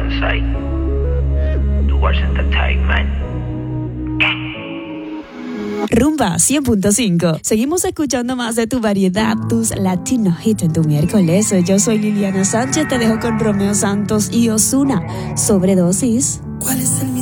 inside. Towards entertainment. Rumba 100.5. Seguimos escuchando más de tu variedad, tus Latino Hits en tu miércoles. Yo soy Liliana Sánchez, te dejo con Romeo Santos y Ozuna. Sobredosis. ¿Cuál es el